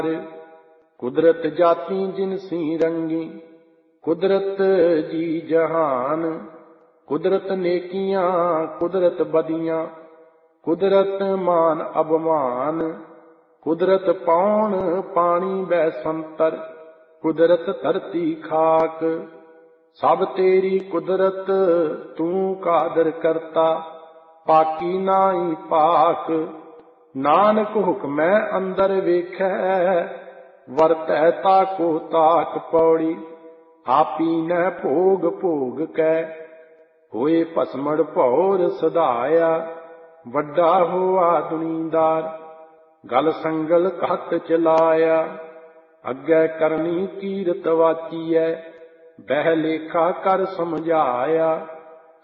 कुदरत जाती जिनसी रंगी, कुदरत जी जहान। कुदरत नेकियां कुदरत बदियां, कुदरत मान अबमान। कुदरत पौन पानी बै संतर, कुदरत धरती खाक। सब तेरी कुदरत तू कादर करता, पाकी नाई पाक। नानक हुक्मै अंदर वेखै, वरतै ताको ताक पौड़ी। आपी न भोग भोग कै, होए भस्मड़ भौर सधाया। वड्डा होआ दुनीदार, गल संगल घत चलाया। अग्गै करनी कीरत वाचीऐ, बह लेखा कर समझाया।